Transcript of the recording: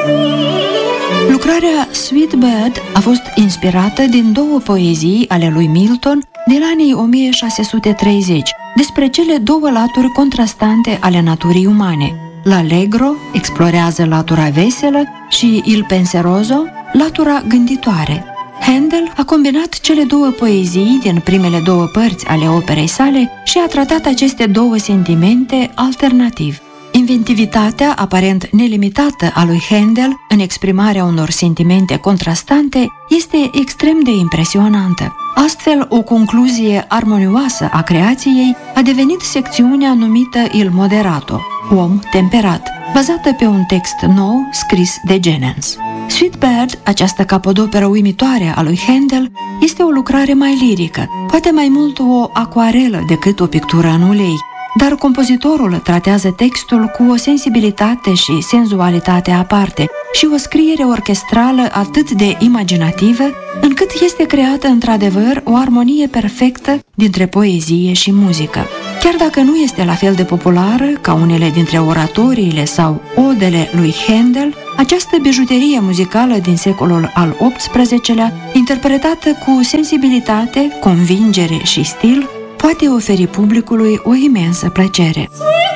Lucrarea Sweet Bird a fost inspirată din două poezii ale lui Milton din anii 1630, despre cele două laturi contrastante ale naturii umane. L'Allegro explorează latura veselă și Il Penseroso, latura gânditoare. Handel a combinat cele două poezii din primele două părți ale operei sale și a tratat aceste două sentimente alternativ. Inventivitatea aparent nelimitată a lui Handel în exprimarea unor sentimente contrastante este extrem de impresionantă. Astfel, o concluzie armonioasă a creației a devenit secțiunea numită Il Moderato, om temperat, bazată pe un text nou scris de Genens. Sweet Bird, această capodoperă uimitoare a lui Handel, este o lucrare mai lirică, poate mai mult o acuarelă decât o pictură în ulei, dar compozitorul tratează textul cu o sensibilitate și senzualitate aparte și o scriere orchestrală atât de imaginativă, încât este creată într-adevăr o armonie perfectă dintre poezie și muzică. Chiar dacă nu este la fel de populară ca unele dintre oratoriile sau odele lui Handel, această bijuterie muzicală din secolul al XVIII-lea, interpretată cu sensibilitate, convingere și stil, poate oferi publicului o imensă plăcere.